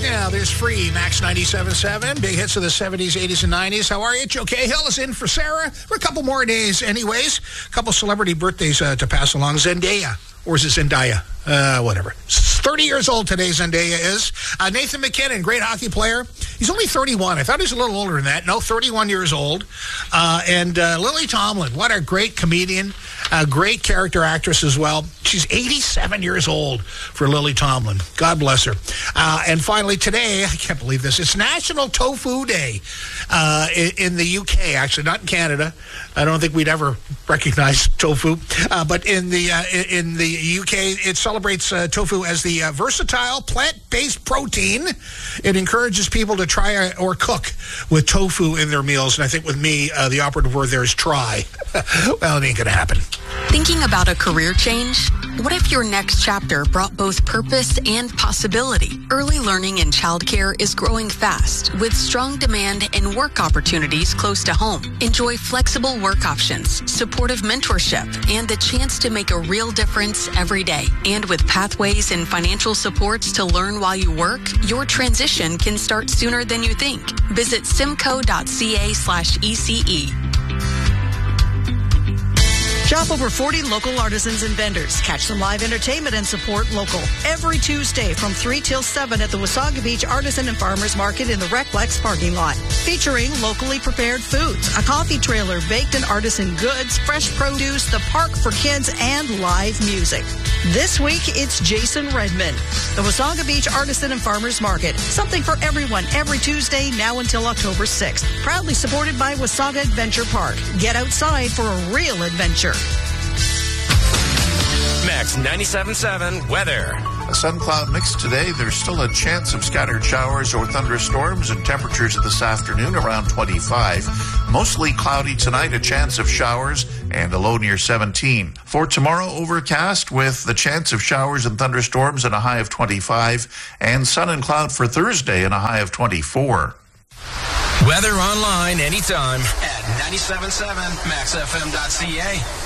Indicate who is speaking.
Speaker 1: Yeah, there's Free, Max 97.7. Big hits of the 70s, 80s, and 90s. How are you? Joe Cahill is in for Sarah for a couple more days anyways. A couple celebrity birthdays to pass along. Zendaya. Or is it Zendaya? Whatever. 30 years old today, Zendaya is. Nathan McKinnon, great hockey player. He's only 31. I thought he was a little older than that. No, 31 years old. And Lily Tomlin, what a great comedian. A great character actress as well. She's 87 years old for Lily Tomlin. God bless her. And finally today, I can't believe this, it's National Tofu Day in the UK, actually, not in Canada. I don't think we'd ever recognize tofu. But in the UK, it celebrates tofu as the versatile plant-based protein. It encourages people to try or cook with tofu in their meals. And I think with me, the operative word there is try. Well, it ain't going to happen.
Speaker 2: Thinking about a career change? What if your next chapter brought both purpose and possibility? Early learning in childcare is growing fast with strong demand and work opportunities close to home. Enjoy flexible work options, supportive mentorship, and the chance to make a real difference every day. And with pathways and financial supports to learn while you work, your transition can start sooner than you think. Visit simco.ca/ECE.
Speaker 3: Shop over 40 local artisans and vendors. Catch some live entertainment and support local. Every Tuesday from 3 till 7 at the Wasaga Beach Artisan and Farmers Market in the Reclex parking lot. Featuring locally prepared foods, a coffee trailer, baked and artisan goods, fresh produce, the park for kids, and live music. This week, it's Jason Redman. The Wasaga Beach Artisan and Farmers Market. Something for everyone every Tuesday now until October 6th. Proudly supported by Wasaga Adventure Park. Get outside for a real adventure.
Speaker 4: Max 97.7 weather.
Speaker 5: A sun cloud mix today. There's still a chance of scattered showers or thunderstorms, and temperatures this afternoon around 25. Mostly cloudy tonight, a chance of showers and a low near 17. For tomorrow, overcast with the chance of showers and thunderstorms and a high of 25, and sun and cloud for Thursday and a high of 24.
Speaker 4: Weather online anytime at 97.7 maxfm.ca.